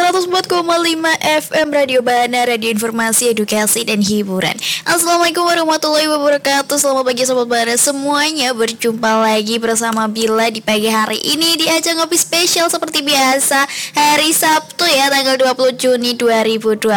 104,5 FM Radio Bana, radio informasi, edukasi, dan hiburan. Assalamualaikum warahmatullahi wabarakatuh. Selamat pagi Sobat Bana semuanya. Berjumpa lagi bersama Bila di pagi hari ini di ajang ngopi spesial seperti biasa hari Sabtu ya, tanggal 20 Juni 2020.